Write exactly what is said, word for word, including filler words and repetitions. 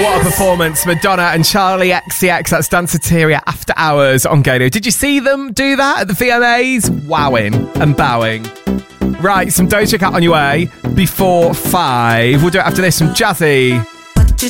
What a performance. Madonna and Charlie X C X. That's Danceteria After Hours on Gaydo. Did you see them do that at the V M As? Wowing and bowing. Right, some Doja Cat on your way before five. We'll do it after this from Jazzy.